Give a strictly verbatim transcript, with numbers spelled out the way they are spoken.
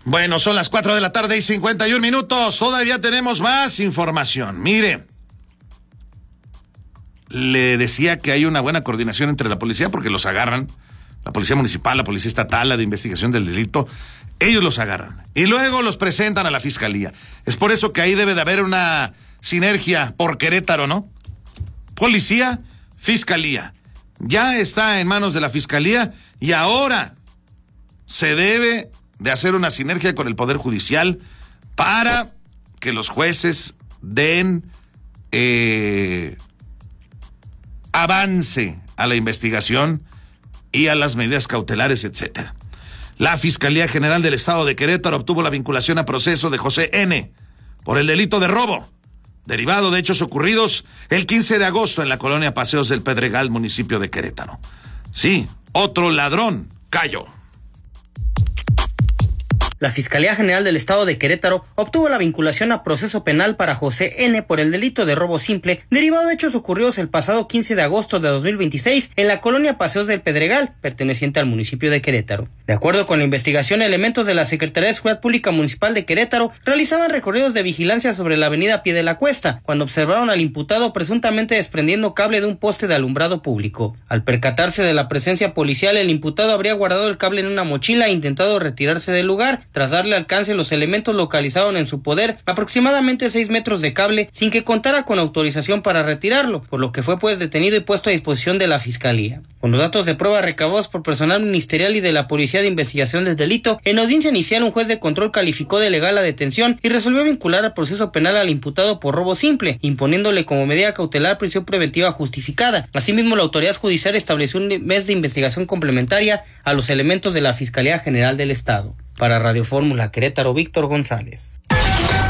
Bueno, son las cuatro de la tarde y cincuenta y un minutos. Todavía tenemos más información. Mire, le decía que hay una buena coordinación entre la policía porque los agarran. La policía municipal, la policía estatal, la de investigación del delito. Ellos los agarran y luego los presentan a la fiscalía. Es por eso que ahí debe de haber una sinergia por Querétaro, ¿no? Policía, fiscalía. Ya está en manos de la fiscalía y ahora se debe de hacer una sinergia con el Poder Judicial para que los jueces den eh, avance a la investigación y a las medidas cautelares, etcétera. La Fiscalía General del Estado de Querétaro obtuvo la vinculación a proceso de José N. por el delito de robo, derivado de hechos ocurridos el quince de agosto en la colonia Paseos del Pedregal, municipio de Querétaro. Sí, otro ladrón cayó. La Fiscalía General del Estado de Querétaro obtuvo la vinculación a proceso penal para José N. por el delito de robo simple, derivado de hechos ocurridos el pasado quince de agosto de dos mil veintiséis en la colonia Paseos del Pedregal, perteneciente al municipio de Querétaro. De acuerdo con la investigación, elementos de la Secretaría de Seguridad Pública Municipal de Querétaro realizaban recorridos de vigilancia sobre la avenida Pie de la Cuesta, cuando observaron al imputado presuntamente desprendiendo cable de un poste de alumbrado público. Al percatarse de la presencia policial, el imputado habría guardado el cable en una mochila e intentado retirarse del lugar. Tras darle alcance, los elementos localizaron en su poder aproximadamente seis metros de cable sin que contara con autorización para retirarlo, por lo que fue pues detenido y puesto a disposición de la Fiscalía. Con los datos de prueba recabados por personal ministerial y de la Policía de Investigación del Delito, en audiencia inicial un juez de control calificó de legal la detención y resolvió vincular al proceso penal al imputado por robo simple, imponiéndole como medida cautelar prisión preventiva justificada. Asimismo, la autoridad judicial estableció un mes de investigación complementaria a los elementos de la Fiscalía General del Estado. Para Radio Fórmula Querétaro, Víctor González.